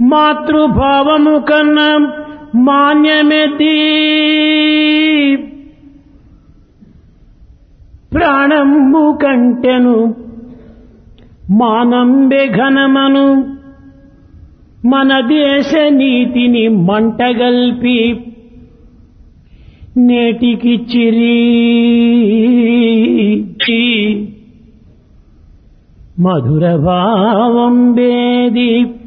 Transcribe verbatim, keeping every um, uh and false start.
మాతృభావము కన్నా మాన్యమెతి ప్రాణంబు కంటెను మానంబె ఘనమను మన దేశ నీతిని మంటగల్పి నేటికి చిరి మధుర భావం బేది